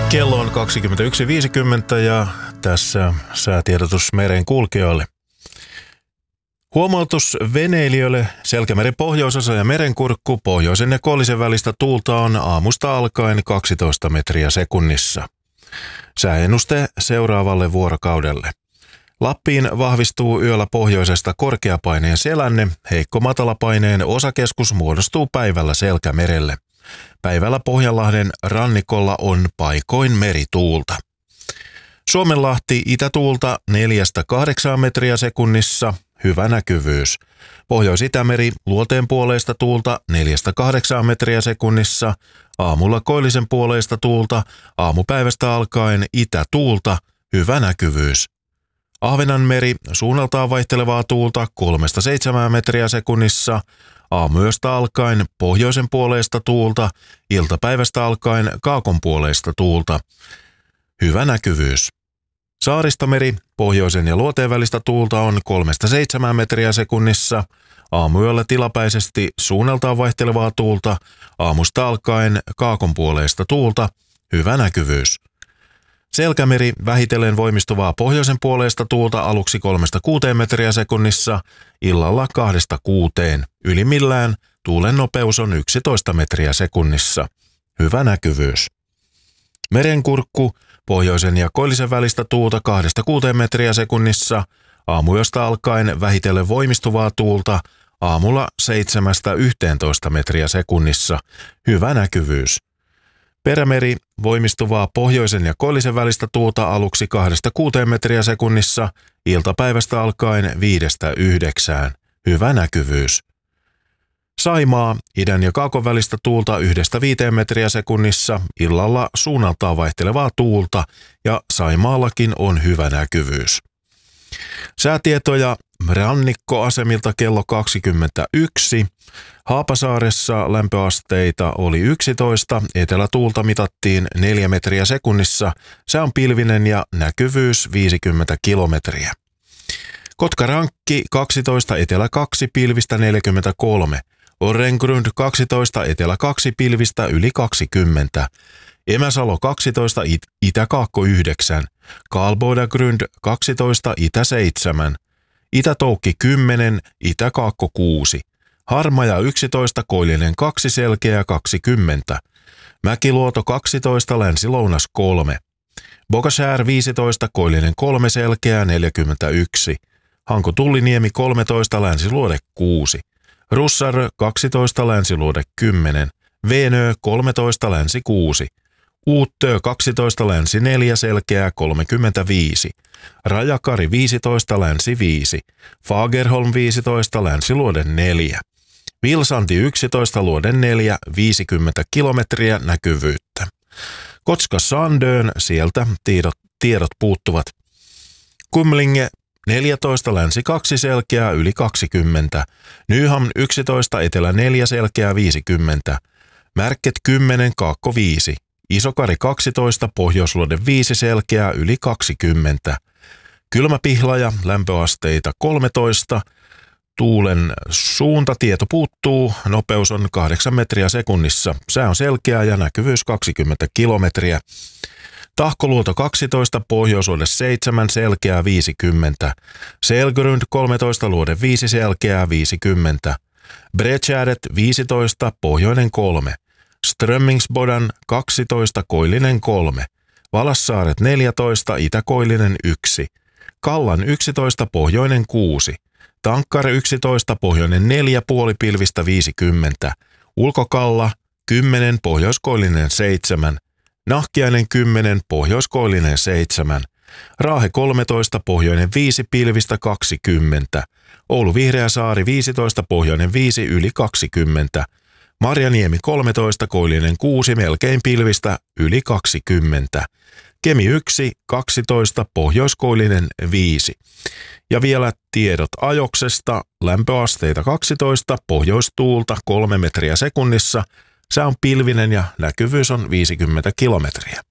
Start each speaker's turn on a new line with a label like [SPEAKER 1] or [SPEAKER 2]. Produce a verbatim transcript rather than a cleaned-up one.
[SPEAKER 1] Kello on kaksikymmentäyksi viisikymmentä ja tässä säätiedotus meren kulkijoille. Huomautus veneilijöille: Selkämeren pohjoisosa ja merenkurkku, pohjoisen ja koillisen välistä tuulta on aamusta alkaen kaksitoista metriä sekunnissa. Sääennuste seuraavalle vuorokaudelle. Lappiin vahvistuu yöllä pohjoisesta korkeapaineen selänne, heikko matalapaineen osakeskus muodostuu päivällä Selkämerelle. Päivällä Pohjanlahden rannikolla on paikoin merituulta. Suomenlahti itätuulta neljästä kahdeksaan metriä sekunnissa, hyvä näkyvyys. Pohjois-Itämeri luoteen puoleista tuulta neljästä kahdeksaan metriä sekunnissa, aamulla koillisen puoleista tuulta, aamupäivästä alkaen itätuulta, hyvä näkyvyys. Ahvenanmeri suunnaltaan vaihtelevaa tuulta kolmesta seitsemään metriä sekunnissa, aamuyöstä alkaen pohjoisen puoleista tuulta, iltapäivästä alkaen kaakon puoleista tuulta. Hyvä näkyvyys. Saaristomeri pohjoisen ja luoteen välistä tuulta on kolmesta seitsemään metriä sekunnissa, aamuyöllä tilapäisesti suunnaltaan vaihtelevaa tuulta, aamusta alkaen kaakon puoleista tuulta. Hyvä näkyvyys. Selkämeri vähitellen voimistuvaa pohjoisen puoleista tuulta aluksi kolmesta kuuteen metriä sekunnissa, illalla kahdesta kuuteen. Ylimmillään tuulen nopeus on yksitoista metriä sekunnissa. Hyvä näkyvyys. Merenkurkku pohjoisen ja koillisen välistä tuulta kahdesta kuuteen metriä sekunnissa, aamuyöstä alkaen vähitellen voimistuvaa tuulta, aamulla seitsemästä yhteentoista metriä sekunnissa. Hyvä näkyvyys. Perämeri voimistuvaa pohjoisen ja koillisen välistä tuulta aluksi kahdesta kuuteen metriä sekunnissa, iltapäivästä alkaen viidestä yhdeksään. Hyvä näkyvyys. Saimaa idän ja kaakon välistä tuulta yhdestä viiteen metriä sekunnissa, illalla suunnaltaan vaihtelevaa tuulta ja Saimaallakin on hyvä näkyvyys. Säätietoja rannikkoasemilta kello kaksikymmentäyksi. Haapasaaressa lämpöasteita oli yksitoista, etelätuulta mitattiin neljä metriä sekunnissa, sää on pilvinen ja näkyvyys viisikymmentä kilometriä. Kotkarankki kaksitoista, etelä kaksi, pilvistä neljäkymmentäkolme. Orrengrund kaksitoista, etelä kaksi, pilvistä yli kaksikymmentä. Emäsalo kaksitoista, it- itä-kaakko yhdeksän. Karlbodagrund kaksitoista, itä seitsemän. Itä-Toukki kymmenen, itä-kaakko kuusi. Harmaja yksitoista, koillinen kaksi, selkeä kaksikymmentä. Mäkiluoto kaksitoista, länsi-lounas kolme. Bogaskär viisitoista, koillinen kolme, selkeä neljäkymmentäyksi. Hanko-Tulliniemi kolmetoista, länsiluode kuusi. Russar kaksitoista, länsiluode kymmenen. Veenö kolmetoista, länsi kuusi. Uuttö kaksitoista, länsi neljä, selkeää kolmekymmentäviisi. Rajakari viisitoista, länsi viisi. Fagerholm viisitoista, länsiluode neljä. Vilsanti yksitoista, luode neljä, viisikymmentä kilometriä näkyvyyttä. Kotska Sandön, sieltä tiedot, tiedot puuttuvat. Kumlinge neljätoista, länsi kaksi, selkeää yli kaksikymmentä. Nyhamn yksitoista, etelä neljä, selkeää viisikymmentä. Märket kymmenen, kaakko viisi. Isokari kaksitoista, pohjoisluode viisi, selkeää yli kaksikymmentä. Kylmäpihlaja, lämpöasteita kolmetoista. Tuulen suuntatieto puuttuu, nopeus on kahdeksan metriä sekunnissa. Sää on selkeää ja näkyvyys kaksikymmentä kilometriä. Tahkoluoto kaksitoista, pohjoisluode seitsemän, selkeää viisikymmentä. Selgrund kolmetoista, luode viisi, selkeää viisikymmentä. Bredtjärdet viisitoista, pohjoinen kolme. Strömmingsbodan kaksitoista, koillinen kolme. Valassaaret neljätoista, itäkoillinen yksi. Kallan yksitoista, pohjoinen kuusi. Tankkare yksitoista, pohjoinen neljä, puolipilvistä viisikymmentä. Ulkokalla kymmenen, pohjoiskoillinen seitsemän. Nahkiainen kymmenen, pohjoiskoillinen seitsemän. Raahe kolmetoista, pohjoinen viisi, pilvistä kaksikymmentä. Oulu Vihreäsaari viisitoista, pohjoinen viisi, yli kaksikymmentä. Marjaniemi kolmetoista, koillinen kuusi, melkein pilvistä yli kaksikymmentä. Kemi yksi, kaksitoista, pohjoiskoillinen viisi. Ja vielä tiedot ajoksesta: lämpöasteita kaksitoista, pohjoistuulta kolme metriä sekunnissa, sää on pilvinen ja näkyvyys on viisikymmentä kilometriä.